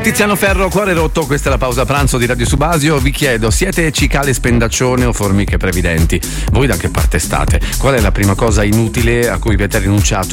Tiziano Ferro, Cuore rotto, questa è la pausa pranzo di Radio Subasio. Vi chiedo, siete cicale spendaccione o formiche previdenti? Voi da che parte state? Qual è la prima cosa inutile a cui avete rinunciato